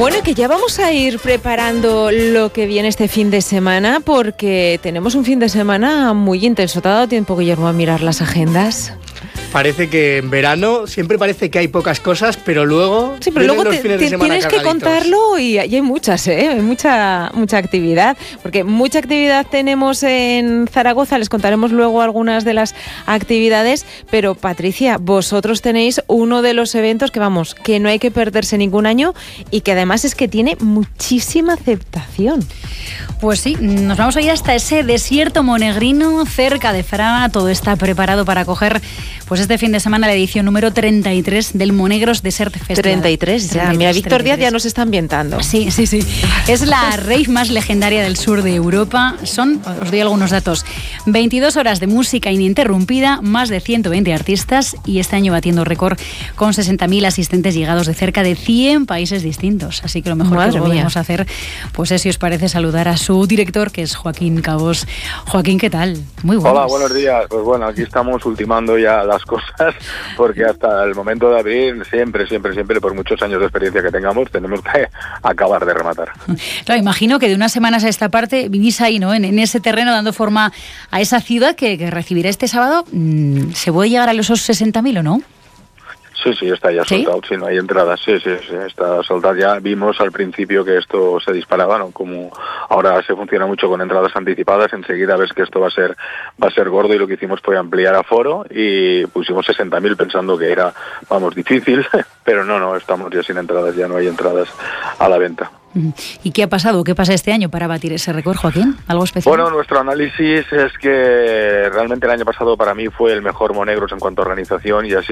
Bueno, que ya vamos a ir preparando lo que viene este fin de semana, porque tenemos un fin de semana muy intenso. ¿Te ha dado tiempo, Guillermo, a mirar las agendas? Parece que en verano siempre parece que hay pocas cosas, pero luego... Sí, pero luego tienes que contarlo y hay muchas, hay mucha actividad, porque mucha actividad tenemos en Zaragoza, les contaremos luego algunas de las actividades, pero Patricia, vosotros tenéis uno de los eventos que no hay que perderse ningún año y que además es que tiene muchísima aceptación. Pues sí, nos vamos a ir hasta ese desierto monegrino cerca de Fraga. Todo está preparado para acoger pues este fin de semana la edición número 33 del Monegros Desert Festival. 33, ya. 33, mira, Víctor 33. Díaz ya nos está ambientando. Sí. Es la rave más legendaria del sur de Europa. Os doy algunos datos, 22 horas de música ininterrumpida, más de 120 artistas y este año batiendo récord con 60.000 asistentes llegados de cerca de 100 países distintos. Así que lo mejor que podemos hacer pues es, si os parece, saludar a su director, que es Joaquín Cabos. Joaquín, ¿qué tal? Muy buenos. Hola, buenos días. Pues bueno, aquí estamos ultimando ya las cosas, porque hasta el momento de abril siempre, por muchos años de experiencia que tengamos, tenemos que acabar de rematar. Claro, imagino que de unas semanas a esta parte vivís ahí, ¿no? En ese terreno, dando forma a esa ciudad que recibirá este sábado. ¿Se puede llegar a los 60.000 o no? Sí, está ya soldado, ¿sí? No hay entradas, sí, está soldado. Ya vimos al principio que esto se disparaba, ¿no? Como ahora se funciona mucho con entradas anticipadas, enseguida ves que esto va a ser gordo, y lo que hicimos fue ampliar aforo y pusimos 60.000 pensando que era, difícil, pero no, estamos ya sin entradas, ya no hay entradas a la venta. ¿Y qué ha pasado? ¿Qué pasa este año para batir ese récord, Joaquín? ¿Algo especial? Bueno, nuestro análisis es que realmente el año pasado para mí fue el mejor Monegros en cuanto a organización, y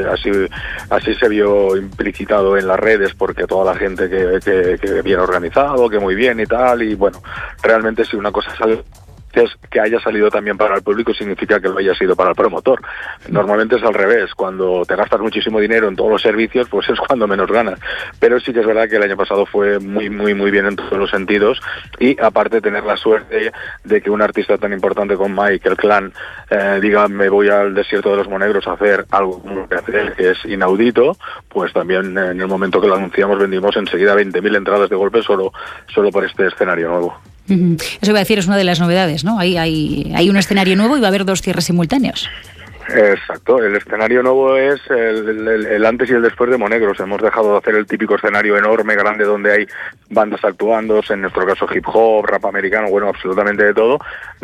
así se vio implicitado en las redes, porque toda la gente que bien organizado, que muy bien y tal, y bueno, realmente si una cosa sale que haya salido también para el público significa que lo haya sido para el promotor. Normalmente es al revés, cuando te gastas muchísimo dinero en todos los servicios, pues es cuando menos ganas. Pero sí que es verdad que el año pasado fue muy bien en todos los sentidos, y aparte tener la suerte de que un artista tan importante como Mike, el Clan, diga me voy al desierto de los Monegros a hacer algo que es inaudito, pues también en el momento que lo anunciamos vendimos enseguida 20.000 entradas de golpe solo por este escenario nuevo. Eso iba a decir, es una de las novedades, ¿no? Hay un escenario nuevo y va a haber 2 cierres simultáneos. Exacto, el escenario nuevo es el antes y el después de Monegros. Hemos dejado de hacer el típico escenario enorme, grande, donde hay bandas actuando, en nuestro caso hip hop, rap americano, absolutamente de todo.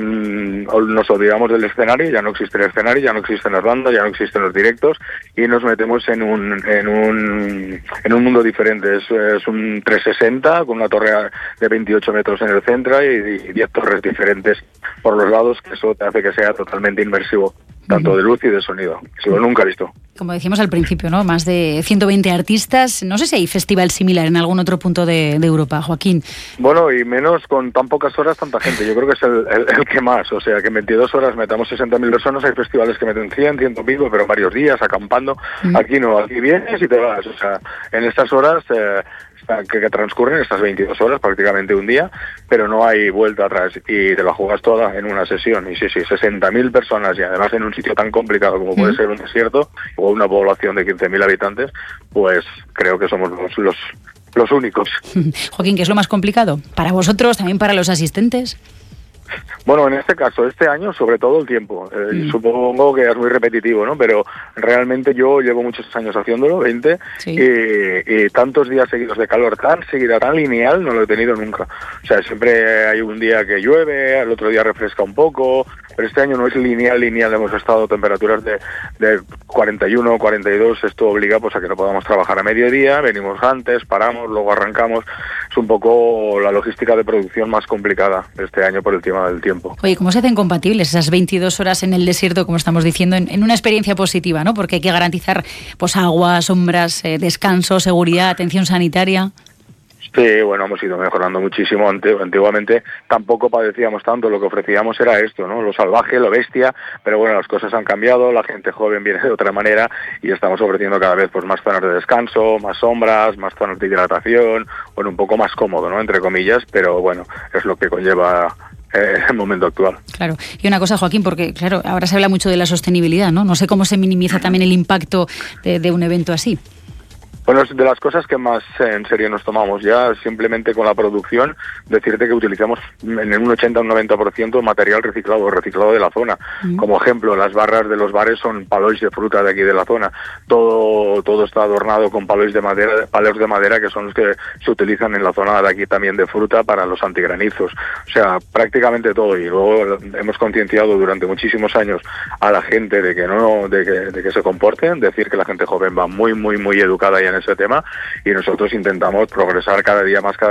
Nos olvidamos del escenario, ya no existe el escenario, ya no existen las bandas, ya no existen los directos, y nos metemos en un mundo diferente. Es un 360 con una torre de 28 metros en el centro y 10 torres diferentes por los lados, que eso te hace que sea totalmente inmersivo, tanto de luz y de sonido. Eso nunca he visto. Como decíamos al principio, ¿no? Más de 120 artistas. No sé si hay festival similar en algún otro punto de Europa, Joaquín. Bueno, y menos con tan pocas horas, tanta gente. Yo creo que es el que más. O sea, que en 22 horas metamos 60.000 personas. Hay festivales que meten 100 pico, pero varios días, acampando. Aquí no, aquí vienes y te vas. O sea, en estas horas que transcurren, estas 22 horas, prácticamente un día, pero no hay vuelta atrás, y te la juegas toda en una sesión. Y sí, 60.000 personas, y además en un sitio tan complicado como puede ser un desierto o una población de 15.000 habitantes, pues creo que somos los únicos. Joaquín, ¿qué es lo más complicado? ¿Para vosotros, también para los asistentes? Bueno, en este caso, este año, sobre todo el tiempo. Supongo que es muy repetitivo, ¿no? Pero realmente yo llevo muchos años haciéndolo, 20, sí. Y tantos días seguidos de calor tan seguida, tan lineal, no lo he tenido nunca. O sea, siempre hay un día que llueve, el otro día refresca un poco, pero este año no es lineal. Hemos estado a temperaturas de 41, 42, esto obliga pues a que no podamos trabajar a mediodía, venimos antes, paramos, luego arrancamos. Es un poco la logística de producción más complicada este año por el tema del tiempo. Oye, ¿cómo se hacen compatibles esas 22 horas en el desierto, como estamos diciendo, en una experiencia positiva, ¿no? Porque hay que garantizar pues agua, sombras, descanso, seguridad, atención sanitaria. Sí, bueno, hemos ido mejorando muchísimo. Antiguamente tampoco padecíamos tanto, lo que ofrecíamos era esto, ¿no? Lo salvaje, lo bestia, pero bueno, las cosas han cambiado, la gente joven viene de otra manera y estamos ofreciendo cada vez pues más zonas de descanso, más sombras, más zonas de hidratación, bueno, un poco más cómodo, ¿no? Entre comillas, pero bueno, es lo que conlleva el momento actual. Claro. Y una cosa, Joaquín, porque claro, ahora se habla mucho de la sostenibilidad, ¿no? No sé cómo se minimiza también el impacto de un evento así. Bueno, es de las cosas que más en serio nos tomamos. Ya simplemente con la producción, decirte que utilizamos en un 80 o un 90% material reciclado de la zona. Como ejemplo, las barras de los bares son palos de fruta de aquí de la zona. Todo está adornado con palos de madera que son los que se utilizan en la zona de aquí también de fruta para los antigranizos. O sea, prácticamente todo. Y luego hemos concienciado durante muchísimos años a la gente de que se comporten, decir que la gente joven va muy educada ya en ese tema, y nosotros intentamos progresar cada día más.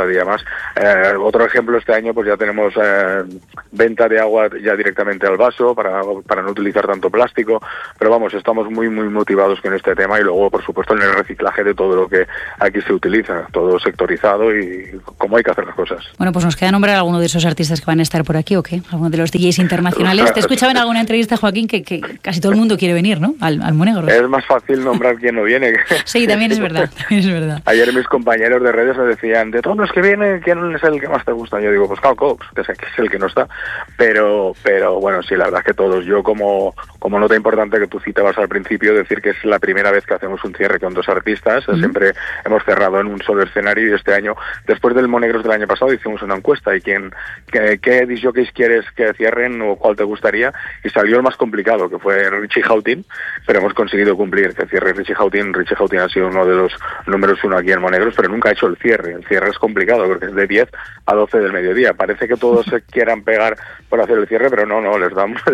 Otro ejemplo, este año pues ya tenemos venta de agua ya directamente al vaso para no utilizar tanto plástico, pero vamos, estamos muy motivados con este tema, y luego por supuesto en el reciclaje de todo lo que aquí se utiliza, todo sectorizado y cómo hay que hacer las cosas. Bueno, pues nos queda nombrar a alguno de esos artistas que van a estar por aquí, ¿o qué? Alguno de los DJs internacionales. Te escuchaba en alguna entrevista, Joaquín, que casi todo el mundo quiere venir, ¿no? Al Monegros. Es más fácil nombrar quién no viene. Sí, también es verdad. Ayer mis compañeros de redes me decían, de todos los que vienen, ¿quién es el que más te gusta? Yo digo, pues Cal Cox, que es el que no está. Pero bueno, sí, la verdad es que todos. Yo como nota importante que tú citabas al principio, decir que es la primera vez que hacemos un cierre con dos artistas. Siempre hemos cerrado en un solo escenario, y este año, después del Monegros del año pasado, hicimos una encuesta y qué discjockeys quieres que cierren o cuál te gustaría, y salió el más complicado, que fue Richie Houghton, pero hemos conseguido cumplir que cierre Richie Houghton. Richie Houghton ha sido uno de los números 1 aquí en Monegros, pero nunca ha hecho el cierre. El cierre es complicado porque es de 10 a 12 del mediodía. Parece que todos se quieran pegar por hacer el cierre, pero no, les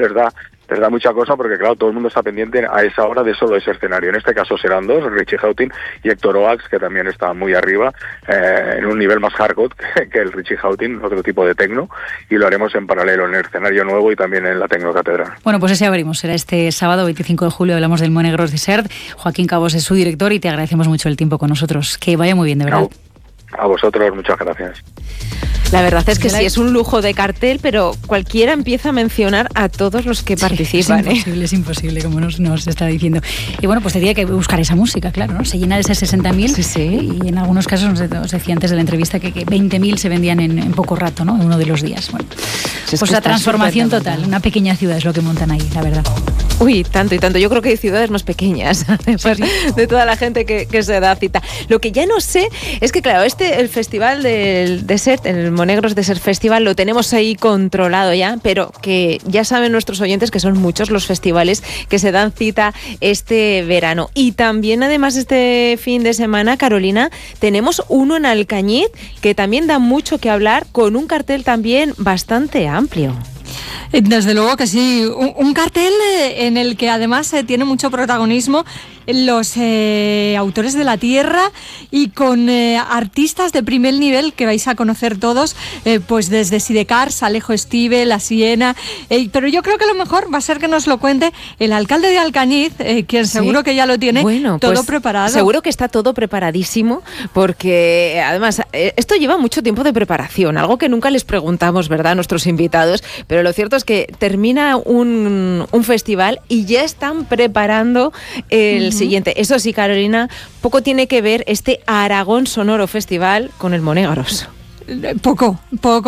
da mucha cosa, porque claro, todo el mundo está pendiente a esa hora de solo ese escenario. En este caso serán dos, Richie Houghton y Héctor Oax, que también está muy arriba, en un nivel más hardcore que el Richie Houghton, otro tipo de tecno, y lo haremos en paralelo en el escenario nuevo y también en la Tecnocatedral. Bueno, pues ese abrimos, será este sábado 25 de julio, hablamos del Monegros Desert. Joaquín Cabos es su director y te agradecemos mucho el tiempo con nosotros. Que vaya muy bien, de verdad. A vosotros, muchas gracias. La verdad es que sí, es un lujo de cartel, pero cualquiera empieza a mencionar a todos los que participan. Es imposible, como nos está diciendo. Y bueno, pues tendría que buscar esa música, claro, ¿no? Se llena de esas 60.000, sí. Y en algunos casos os decía antes de la entrevista que 20.000 se vendían en poco rato, ¿no? En uno de los días. Bueno, pues la transformación total, una pequeña ciudad es lo que montan ahí, la verdad. Uy, tanto y tanto. Yo creo que hay ciudades más pequeñas, de toda la gente que se da cita. Lo que ya no sé es que, claro, el festival del Desert, el Monegros Desert Festival, lo tenemos ahí controlado ya, pero que ya saben nuestros oyentes que son muchos los festivales que se dan cita este verano. Y también, además, este fin de semana, Carolina, tenemos uno en Alcañiz que también da mucho que hablar, con un cartel también bastante amplio. Desde luego que sí, un cartel en el que además tiene mucho protagonismo los autores de la tierra, y con artistas de primer nivel que vais a conocer todos, pues desde Sidecars, Alejo Estive, La Siena, pero yo creo que lo mejor va a ser que nos lo cuente el alcalde de Alcañiz, quien seguro que ya lo tiene todo pues, preparado. Seguro que está todo preparadísimo, porque además esto lleva mucho tiempo de preparación, algo que nunca les preguntamos, ¿verdad?, a nuestros invitados, pero lo cierto es que termina un festival y ya están preparando el siguiente. Eso sí, Carolina, poco tiene que ver este Aragón Sonoro Festival con el Monegros. Poco.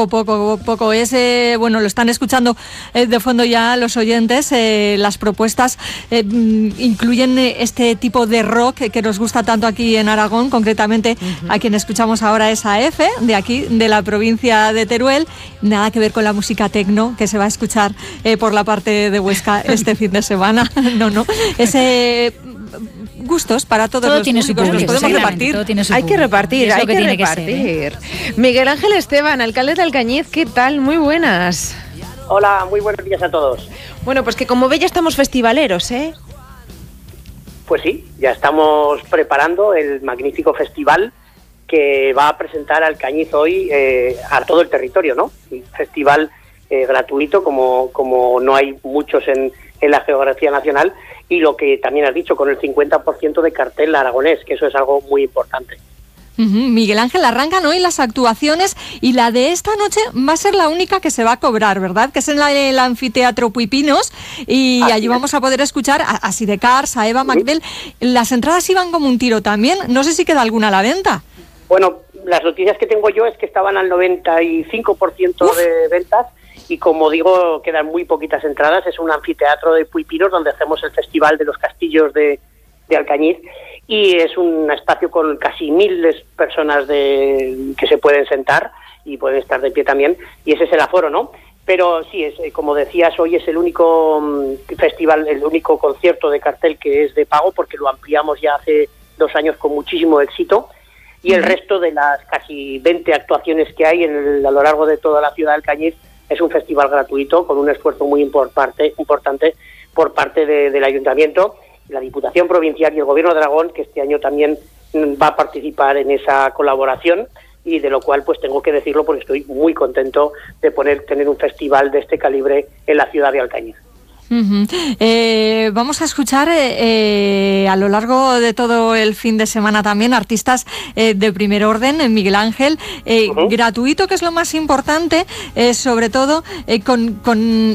Es, bueno, lo están escuchando de fondo ya los oyentes. Las propuestas incluyen este tipo de rock que nos gusta tanto aquí en Aragón. Concretamente, a quien escuchamos ahora es a Efe, de aquí, de la provincia de Teruel. Nada que ver con la música tecno que se va a escuchar por la parte de Huesca este fin de semana. No. Ese gustos para todos todo los tiene públicos, su público, los podemos repartir. Hay que repartir. Miguel Ángel Esteban, alcalde de Alcañiz, ¿qué tal? Muy buenas. Hola, muy buenos días a todos. Bueno, pues que como ve ya estamos festivaleros, ¿eh? Pues sí, ya estamos preparando el magnífico festival que va a presentar Alcañiz hoy a todo el territorio, ¿no? Un festival gratuito, como no hay muchos en la geografía nacional, y lo que también has dicho, con el 50% de cartel aragonés, que eso es algo muy importante. Miguel Ángel, arrancan hoy las actuaciones, y la de esta noche va a ser la única que se va a cobrar, ¿verdad? Que es en el Anfiteatro Puipinos, y allí vamos a poder escuchar a Sidecars, a Eva Magdel. Las entradas iban como un tiro también, no sé si queda alguna a la venta. Bueno, las noticias que tengo yo es que estaban al 95% de ventas, y como digo, quedan muy poquitas entradas. Es un anfiteatro de Puipinos donde hacemos el Festival de los Castillos de Alcañiz, y es un espacio con casi 1.000 personas que se pueden sentar y pueden estar de pie también, y ese es el aforo, ¿no? Pero sí, como decías, hoy es el único festival, el único concierto de cartel que es de pago, porque lo ampliamos ya hace 2 años con muchísimo éxito, y el resto de las casi 20 actuaciones que hay a lo largo de toda la ciudad de Alcañiz es un festival gratuito, con un esfuerzo muy importante por parte del Ayuntamiento, la Diputación Provincial y el Gobierno de Aragón, que este año también va a participar en esa colaboración, y de lo cual pues tengo que decirlo porque estoy muy contento de tener un festival de este calibre en la ciudad de Alcañiz. Vamos a escuchar a lo largo de todo el fin de semana también artistas de primer orden, Miguel Ángel, gratuito, que es lo más importante, sobre todo con